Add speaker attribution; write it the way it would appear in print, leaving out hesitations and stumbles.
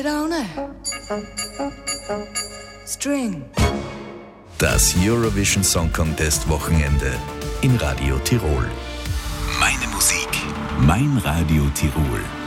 Speaker 1: String.
Speaker 2: Das Eurovision Song Contest Wochenende in Radio Tirol. Meine Musik, mein Radio Tirol.